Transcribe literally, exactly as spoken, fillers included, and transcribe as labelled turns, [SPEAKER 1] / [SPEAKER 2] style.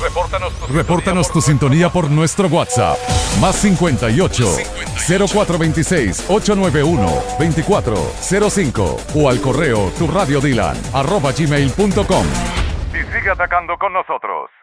[SPEAKER 1] Repórtanos tu,
[SPEAKER 2] Repórtanos tu sintonía por nuestro WhatsApp. Más cincuenta y ocho, cero cuatro veintiséis, ochocientos noventa y uno, veinticuatro cero cinco o al correo tu radio dylan arroba gmail punto com.
[SPEAKER 1] Y sigue atacando con nosotros.